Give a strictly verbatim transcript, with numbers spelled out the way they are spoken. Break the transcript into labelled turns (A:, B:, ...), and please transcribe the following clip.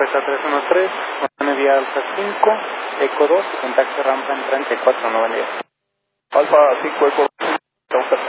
A: Presa tres uno tres, media Alfa cinco, Eco dos, contacto rampa entrante cuatro nueve.
B: Alfa cinco, Eco dos,